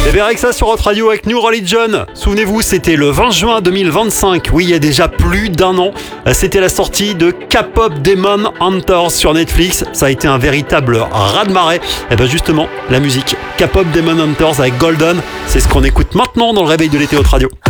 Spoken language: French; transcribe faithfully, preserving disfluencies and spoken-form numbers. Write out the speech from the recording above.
Et bien avec ça sur votre radio avec New Religion. Souvenez-vous, c'était le vingt juin deux mille vingt-cinq. Oui, il y a déjà plus d'un an. C'était la sortie de K-pop Demon Hunters sur Netflix. Ça a été un véritable raz-de-marée. Et bien justement, la musique K-pop Demon Hunters avec Golden, c'est ce qu'on écoute maintenant dans le réveil de l'été Haute Radio.